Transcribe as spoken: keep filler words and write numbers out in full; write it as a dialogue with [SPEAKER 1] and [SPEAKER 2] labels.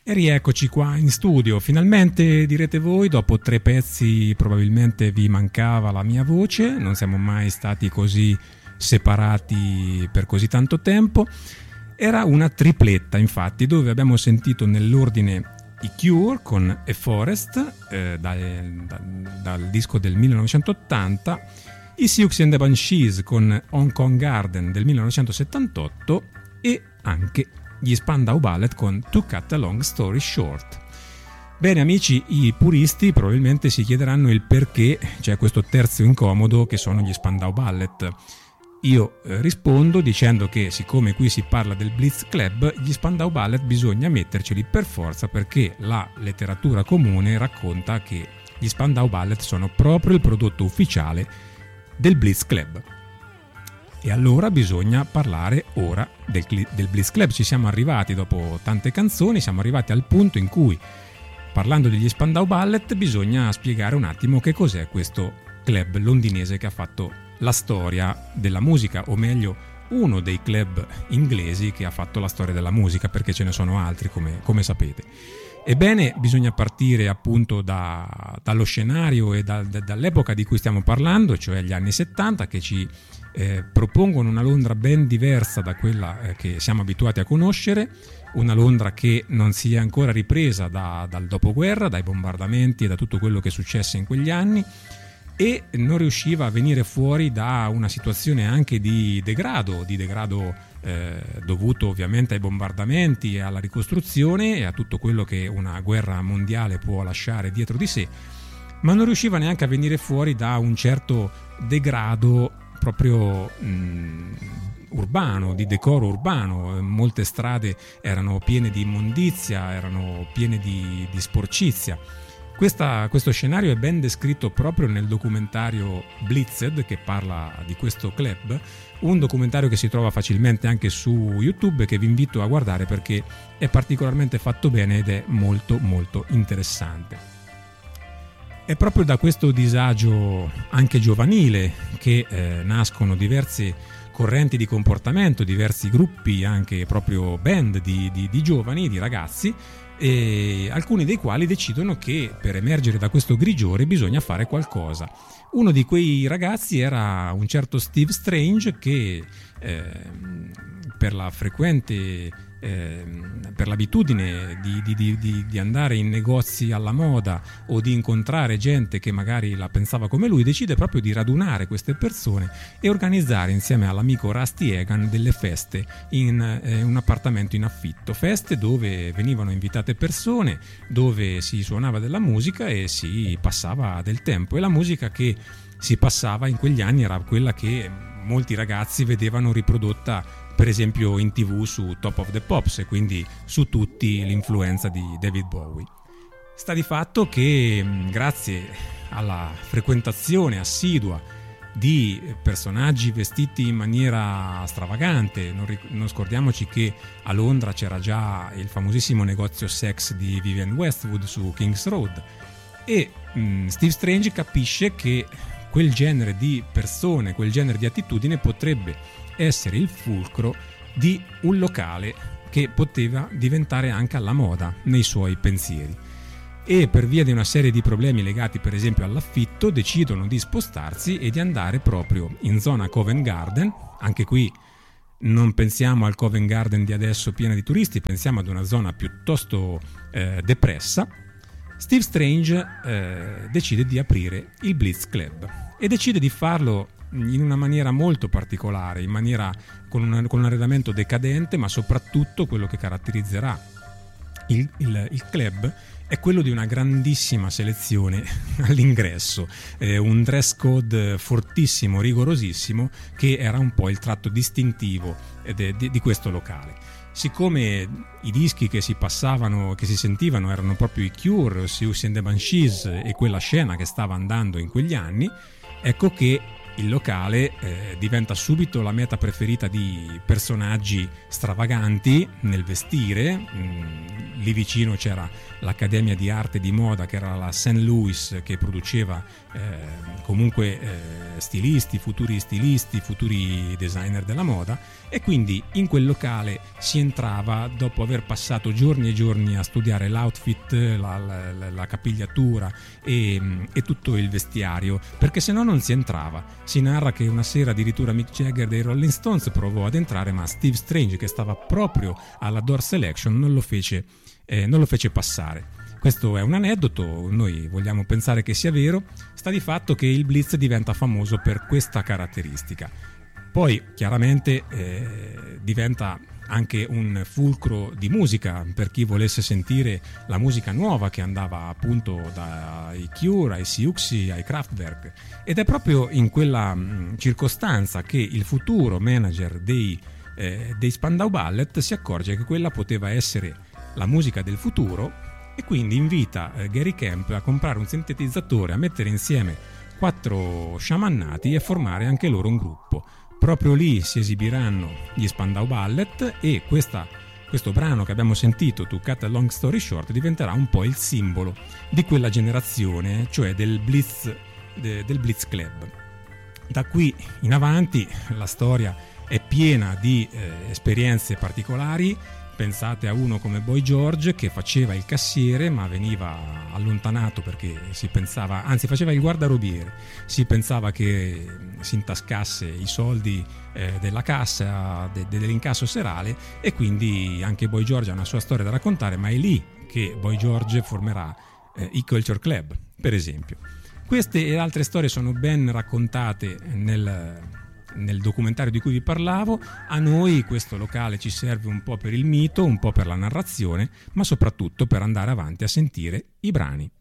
[SPEAKER 1] E rieccoci qua in studio, finalmente direte voi, dopo tre pezzi probabilmente vi mancava la mia voce, non siamo mai stati così separati per così tanto tempo. Era una tripletta infatti, dove abbiamo sentito nell'ordine i Cure con A Forest eh, da, da, dal disco del millenovecentottanta, i Siouxsie and the Banshees con Hong Kong Garden del millenovecentosettantotto e anche gli Spandau Ballet con To Cut a Long Story Short. Bene amici, i puristi probabilmente si chiederanno il perché c'è questo terzo incomodo che sono gli Spandau Ballet. Io eh, rispondo dicendo che siccome qui si parla del Blitz Club, gli Spandau Ballet bisogna metterceli per forza, perché la letteratura comune racconta che gli Spandau Ballet sono proprio il prodotto ufficiale del Blitz Club. E allora bisogna parlare ora del, del Blitz Club. Ci siamo arrivati dopo tante canzoni, siamo arrivati al punto in cui, parlando degli Spandau Ballet, bisogna spiegare un attimo che cos'è questo club londinese che ha fatto la storia della musica, o meglio uno dei club inglesi che ha fatto la storia della musica, perché ce ne sono altri come, come sapete. Ebbene, bisogna partire appunto da, dallo scenario e da, da, dall'epoca di cui stiamo parlando, cioè gli anni settanta, che ci eh, propongono una Londra ben diversa da quella eh, che siamo abituati a conoscere, una Londra che non si è ancora ripresa da, dal dopoguerra, dai bombardamenti e da tutto quello che successe in quegli anni, e non riusciva a venire fuori da una situazione anche di degrado, di degrado eh, dovuto ovviamente ai bombardamenti e alla ricostruzione e a tutto quello che una guerra mondiale può lasciare dietro di sé, ma non riusciva neanche a venire fuori da un certo degrado proprio mh, urbano, di decoro urbano. Molte strade erano piene di immondizia, erano piene di, di sporcizia. Questa, questo scenario è ben descritto proprio nel documentario Blitzed, che parla di questo club, un documentario che si trova facilmente anche su YouTube e che vi invito a guardare perché è particolarmente fatto bene ed è molto molto interessante. È proprio da questo disagio anche giovanile che eh, nascono diverse correnti di comportamento, diversi gruppi, anche proprio band di, di, di giovani, di ragazzi, e alcuni dei quali decidono che per emergere da questo grigiore bisogna fare qualcosa. Uno di quei ragazzi era un certo Steve Strange che eh, per la frequente eh, per l'abitudine di, di, di, di andare in negozi alla moda o di incontrare gente che magari la pensava come lui, decide proprio di radunare queste persone e organizzare insieme all'amico Rusty Egan delle feste in eh, un appartamento in affitto, feste dove venivano invitate persone, dove si suonava della musica e si passava del tempo, e la musica che si passava in quegli anni era quella che molti ragazzi vedevano riprodotta per esempio in tv su Top of the Pops, e quindi su tutti l'influenza di David Bowie. Sta di fatto che grazie alla frequentazione assidua di personaggi vestiti in maniera stravagante, non, ric- non scordiamoci che a Londra c'era già il famosissimo negozio sex di Vivienne Westwood su King's Road, e mh, Steve Strange capisce che quel genere di persone, quel genere di attitudine potrebbe essere il fulcro di un locale che poteva diventare anche alla moda nei suoi pensieri. E per via di una serie di problemi legati per esempio all'affitto decidono di spostarsi e di andare proprio in zona Covent Garden. Anche qui non pensiamo al Covent Garden di adesso piena di turisti, pensiamo ad una zona piuttosto eh, depressa. Steve Strange eh, decide di aprire il Blitz Club e decide di farlo in una maniera molto particolare, in maniera con, una, con un arredamento decadente, ma soprattutto quello che caratterizzerà il, il, il club è quello di una grandissima selezione all'ingresso, eh, un dress code fortissimo, rigorosissimo, che era un po' il tratto distintivo de, de, di questo locale. Siccome i dischi che si passavano, che si sentivano erano proprio i Cure, Siouxsie and the Banshees e quella scena che stava andando in quegli anni, ecco che il locale eh, diventa subito la meta preferita di personaggi stravaganti nel vestire, mh, lì vicino c'era l'Accademia di Arte e di Moda, che era la Saint Louis, che produceva eh, comunque eh, stilisti, futuri stilisti, futuri designer della moda, e quindi in quel locale si entrava dopo aver passato giorni e giorni a studiare l'outfit, la, la, la capigliatura e, e tutto il vestiario, perché se no non si entrava. Si narra che una sera addirittura Mick Jagger dei Rolling Stones provò ad entrare, ma Steve Strange, che stava proprio alla door selection, non lo fece, eh, non lo fece passare. Questo è un aneddoto, noi vogliamo pensare che sia vero. Sta di fatto che il Blitz diventa famoso per questa caratteristica. Poi chiaramente eh, diventa anche un fulcro di musica per chi volesse sentire la musica nuova che andava appunto dai Cure, ai Siouxsie, ai Kraftwerk, ed è proprio in quella mh, circostanza che il futuro manager dei, eh, dei Spandau Ballet si accorge che quella poteva essere la musica del futuro, e quindi invita eh, Gary Kemp a comprare un sintetizzatore, a mettere insieme quattro sciamannati e formare anche loro un gruppo. Proprio lì si esibiranno gli Spandau Ballet, e questa, questo brano che abbiamo sentito, To Cut a Long Story Short, diventerà un po' il simbolo di quella generazione, cioè del Blitz, de, del Blitz Club. Da qui in avanti la storia è piena di eh, esperienze particolari. Pensate a uno come Boy George, che faceva il cassiere ma veniva allontanato perché si pensava, anzi faceva il guardarobiere, si pensava che si intascasse i soldi eh, della cassa, de, dell'incasso serale, e quindi anche Boy George ha una sua storia da raccontare, ma è lì che Boy George formerà eh, i Culture Club, per esempio. Queste e altre storie sono ben raccontate nel... nel documentario di cui vi parlavo. A noi questo locale ci serve un po' per il mito, un po' per la narrazione, ma soprattutto per andare avanti a sentire i brani.